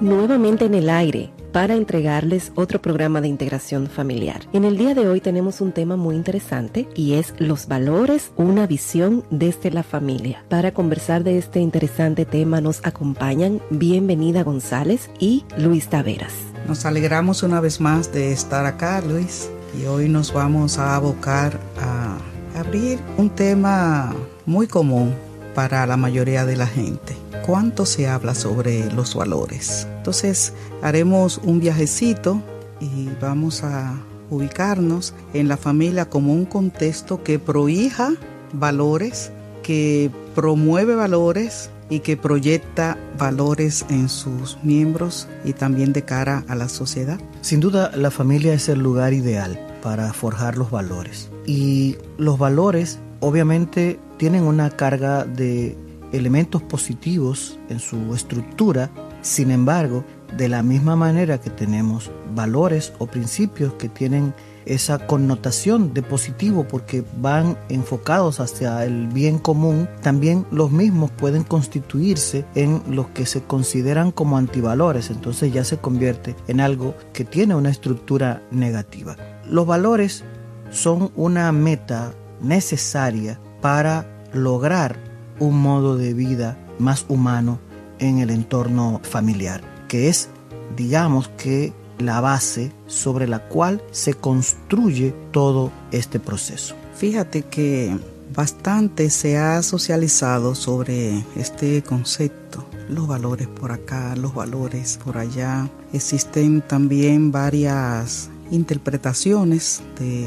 nuevamente en el aire para entregarles otro programa de integración familiar. En el día de hoy tenemos un tema muy interesante y es los valores, una visión desde la familia. Para conversar de este interesante tema nos acompañan Bienvenida González y Luis Taveras. Nos alegramos una vez más de estar acá, Luis, y hoy nos vamos a abocar a abrir un tema muy común para la mayoría de la gente. ¿Cuánto se habla sobre los valores? Entonces haremos un viajecito y vamos a ubicarnos en la familia como un contexto que prohija valores, que promueve valores y que proyecta valores en sus miembros y también de cara a la sociedad. Sin duda, la familia es el lugar ideal para forjar los valores. Y los valores obviamente tienen una carga de elementos positivos en su estructura. Sin embargo, de la misma manera que tenemos valores o principios que tienen esa connotación de positivo porque van enfocados hacia el bien común, también los mismos pueden constituirse en los que se consideran como antivalores. Entonces ya se convierte en algo que tiene una estructura negativa. Los valores son una meta necesaria para lograr un modo de vida más humano en el entorno familiar, que es, digamos que, la base sobre la cual se construye todo este proceso. Fíjate que bastante se ha socializado sobre este concepto, los valores por acá, los valores por allá. Existen también varias interpretaciones de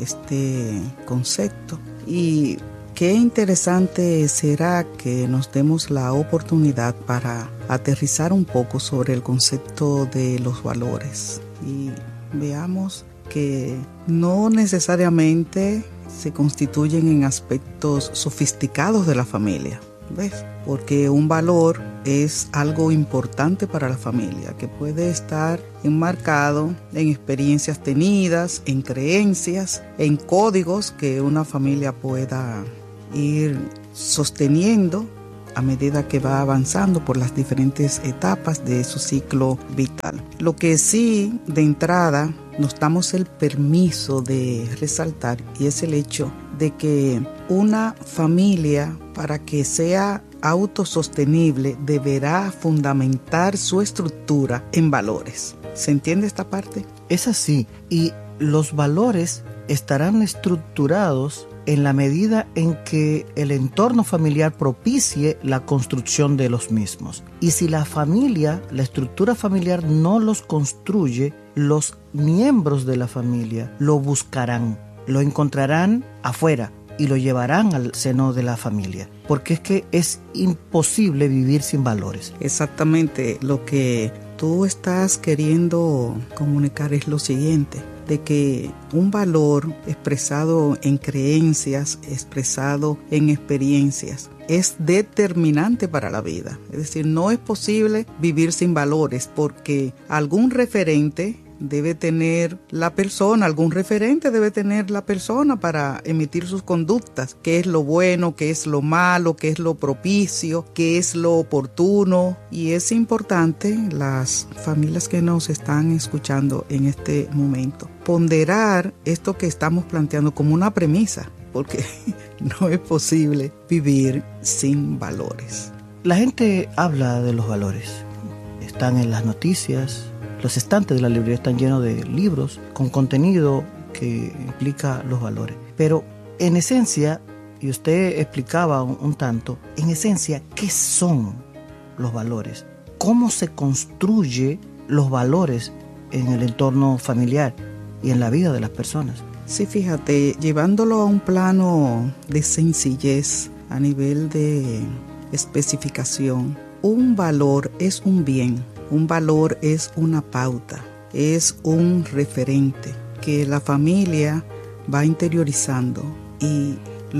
este concepto y qué interesante será que nos demos la oportunidad para aterrizar un poco sobre el concepto de los valores y veamos que no necesariamente se constituyen en aspectos sofisticados de la familia, ¿ves? Porque un valor es algo importante para la familia que puede estar enmarcado en experiencias tenidas, en creencias, en códigos que una familia pueda ir sosteniendo a medida que va avanzando por las diferentes etapas de su ciclo vital. Lo que sí, de entrada, nos damos el permiso de resaltar y es el hecho de que una familia, para que sea autosostenible, deberá fundamentar su estructura en valores. ¿Se entiende esta parte? Es así, y los valores estarán estructurados en la medida en que el entorno familiar propicie la construcción de los mismos. Y si la familia, la estructura familiar no los construye, los miembros de la familia lo buscarán, lo encontrarán afuera y lo llevarán al seno de la familia, porque es que es imposible vivir sin valores. Exactamente, lo que tú estás queriendo comunicar es lo siguiente, de que un valor expresado en creencias, expresado en experiencias, es determinante para la vida. Es decir, no es posible vivir sin valores porque algún referente debe tener la persona, algún referente debe tener la persona para emitir sus conductas, qué es lo bueno, qué es lo malo, qué es lo propicio, qué es lo oportuno. Y es importante, las familias que nos están escuchando en este momento, ponderar esto que estamos planteando como una premisa, porque no es posible vivir sin valores. La gente habla de los valores, están en las noticias. Los estantes de la librería están llenos de libros con contenido que implica los valores. Pero en esencia, y usted explicaba un tanto, en esencia, ¿qué son los valores? ¿Cómo se construye los valores en el entorno familiar y en la vida de las personas? Sí, fíjate, llevándolo a un plano de sencillez, a nivel de especificación, un valor es un bien. Un valor es una pauta, es un referente que la familia va interiorizando y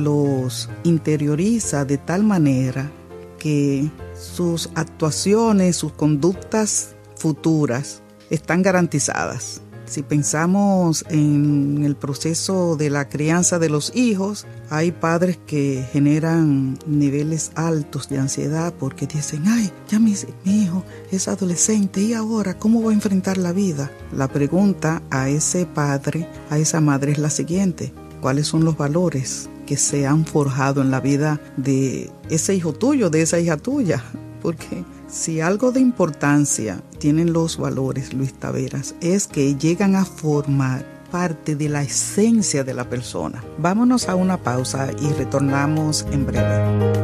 los interioriza de tal manera que sus actuaciones, sus conductas futuras están garantizadas. Si pensamos en el proceso de la crianza de los hijos, hay padres que generan niveles altos de ansiedad porque dicen, ay, ya mi hijo es adolescente y ahora, ¿cómo va a enfrentar la vida? La pregunta a ese padre, a esa madre es la siguiente: ¿cuáles son los valores que se han forjado en la vida de ese hijo tuyo, de esa hija tuya? Porque si algo de importancia tienen los valores, Luis Taveras, es que llegan a formar parte de la esencia de la persona. Vámonos a una pausa y retornamos en breve.